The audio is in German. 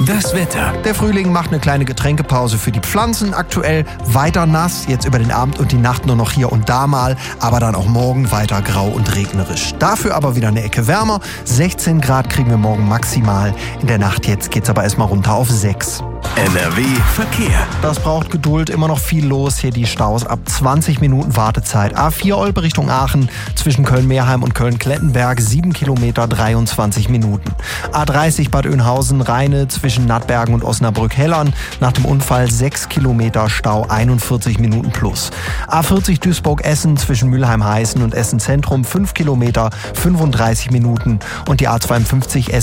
Das Wetter. Der Frühling macht eine kleine Getränkepause für die Pflanzen. Aktuell weiter nass, jetzt über den Abend und die Nacht nur noch hier und da mal, aber dann auch morgen weiter grau und regnerisch. Dafür aber wieder eine Ecke wärmer. 16 Grad kriegen wir morgen maximal. In der Nacht jetzt geht's aber erstmal runter auf 6. NRW Verkehr. Das braucht Geduld, immer noch viel los. Hier die Staus ab 20 Minuten Wartezeit. A4 Olpe Richtung Aachen, zwischen Köln-Meerheim und Köln-Klettenberg, 7 Kilometer, 23 Minuten. A30 Bad Oeynhausen-Rheine, zwischen Nattbergen und Osnabrück-Hellern, nach dem Unfall 6 Kilometer Stau, 41 Minuten plus. A40 Duisburg-Essen, zwischen Mülheim-Heißen und Essen-Zentrum, 5 Kilometer, 35 Minuten. Und die A52